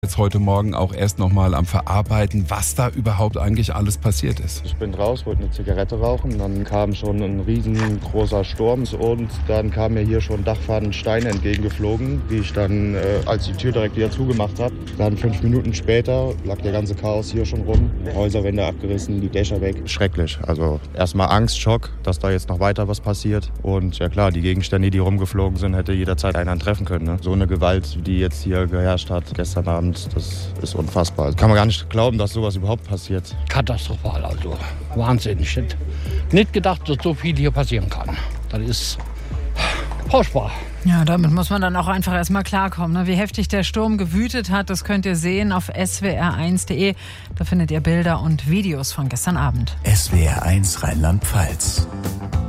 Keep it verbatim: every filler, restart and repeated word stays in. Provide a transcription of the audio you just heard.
Jetzt heute Morgen auch erst noch mal am Verarbeiten, was da überhaupt eigentlich alles passiert ist. Ich bin raus, wollte eine Zigarette rauchen, dann kam schon ein riesengroßer Sturm und dann kam mir hier schon Dachpfannen Steine entgegengeflogen, die ich dann, äh, als die Tür direkt wieder zugemacht habe. Dann fünf Minuten später lag der ganze Chaos hier schon rum, Häuserwände abgerissen, die Dächer weg. Schrecklich, also erstmal Angst, Schock, dass da jetzt noch weiter was passiert und ja klar, die Gegenstände, die rumgeflogen sind, hätte jederzeit einen treffen können. Ne? So eine Gewalt, die jetzt hier geherrscht hat gestern Abend, das ist unfassbar. Kann man gar nicht glauben, dass sowas überhaupt passiert. Katastrophal, also Wahnsinn. Ich hätte nicht gedacht, dass so viel hier passieren kann. Das ist furchtbar. Ja, damit muss man dann auch einfach erstmal klarkommen. Ne? Wie heftig der Sturm gewütet hat, das könnt ihr sehen auf S W R eins punkt de. Da findet ihr Bilder und Videos von gestern Abend. S W R eins Rheinland-Pfalz.